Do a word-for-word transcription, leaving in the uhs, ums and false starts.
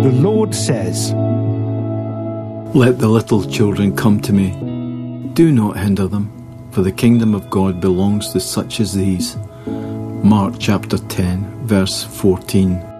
The Lord says, "Let the little children come to me. Do not hinder them, for the kingdom of God belongs to such as these." Mark chapter ten, verse fourteen.